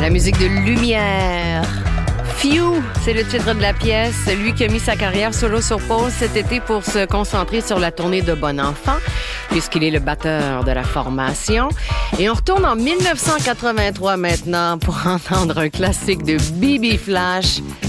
La musique de Lumière. Few, c'est le titre de la pièce. Lui qui a mis sa carrière solo sur pause cet été pour se concentrer sur la tournée de Bon Enfant, puisqu'il est le batteur de la formation. Et on retourne en 1983 maintenant pour entendre un classique de Bibi Flash,